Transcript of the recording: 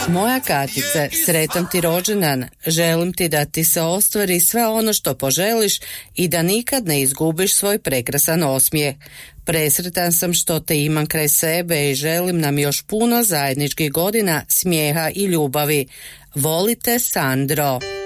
Moja Katice, sretan ti rođendan, želim ti da ti se ostvari sve ono što poželiš i da nikad ne izgubiš svoj prekrasan osmijeh. Presretan sam što te imam kraj sebe i želim nam još puno zajedničkih godina smijeha i ljubavi. Volite, Sandro.